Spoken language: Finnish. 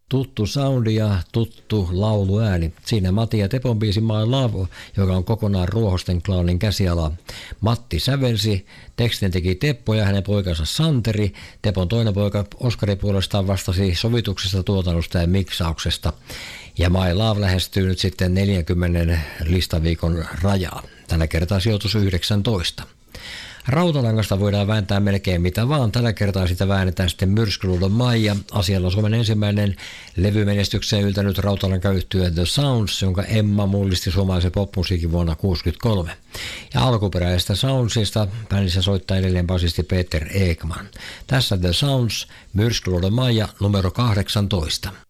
Tuttu soundi ja tuttu lauluääni. Siinä Matti ja Tepon biisi My Love, joka on kokonaan Ruohosten klaanin käsiala. Matti sävelsi, tekstin teki Teppo ja hänen poikansa Santeri. Tepon toinen poika Oskari puolestaan vastasi sovituksesta, tuotannosta ja miksauksesta. Ja My Love lähestyy nyt sitten 40 listaviikon rajaa. Tällä kertaa sijoitus 19. Rautalangasta voidaan vääntää melkein mitä vaan. Tällä kertaa sitä väännetään sitten Myrskyluodon Maija. Asialla Suomen ensimmäinen levymenestykseen yltänyt rautalankayhtye The Sounds, jonka Emma mullisti suomalaisen popmusiikin vuonna 1963. Ja alkuperäisestä Soundsista bändissä soittaa edelleen basisti Peter Ekman. Tässä The Sounds, Myrskyluodon Maija numero 18.